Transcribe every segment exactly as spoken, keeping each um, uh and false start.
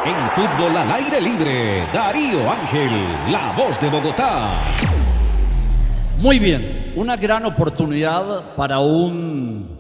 En fútbol al aire libre, Darío Ángel, la voz de Bogotá. Muy bien, una gran oportunidad para un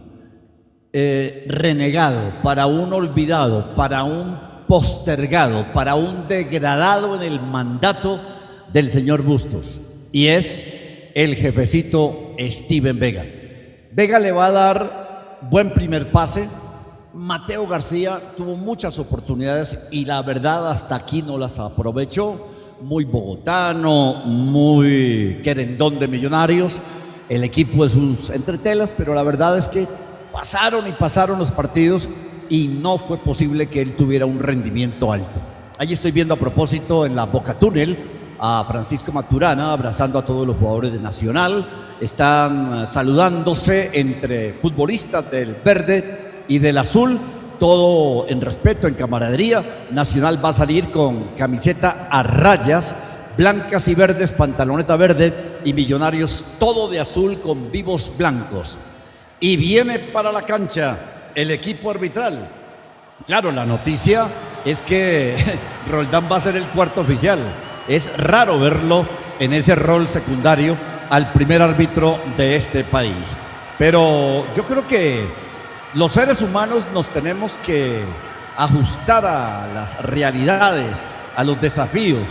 eh, renegado, para un olvidado, para un postergado, para un degradado en el mandato del señor Bustos, y es el jefecito Steven Vega. Vega le va a dar buen primer pase. Mateo García tuvo muchas oportunidades y la verdad hasta aquí no las aprovechó. Muy bogotano, muy querendón de Millonarios, el equipo de sus entretelas, pero la verdad es que pasaron y pasaron los partidos y no fue posible que él tuviera un rendimiento alto. Ahí estoy viendo a propósito en la Boca Túnel a Francisco Maturana abrazando a todos los jugadores de Nacional. Están saludándose entre futbolistas del verde y del azul, todo en respeto, en camaradería. Nacional va a salir con camiseta a rayas, blancas y verdes, pantaloneta verde, y Millonarios todo de azul con vivos blancos. Y viene para la cancha el equipo arbitral. Claro, la noticia es que Roldán va a ser el cuarto oficial. Es raro verlo en ese rol secundario al primer árbitro de este país. Pero yo creo que los seres humanos nos tenemos que ajustar a las realidades, a los desafíos,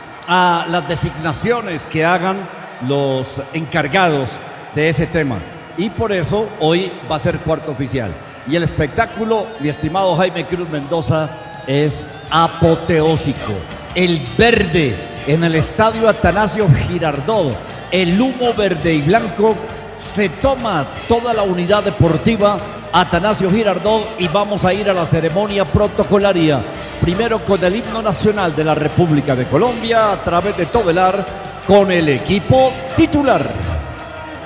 a las designaciones que hagan los encargados de ese tema. Y por eso hoy va a ser cuarto oficial. Y el espectáculo, mi estimado Jaime Cruz Mendoza, es apoteósico. El verde en el estadio Atanasio Girardot, el humo verde y blanco, se toma toda la unidad deportiva Atanasio Girardot y vamos a ir a la ceremonia protocolaria. Primero con el himno nacional de la República de Colombia a través de Todelar con el equipo titular.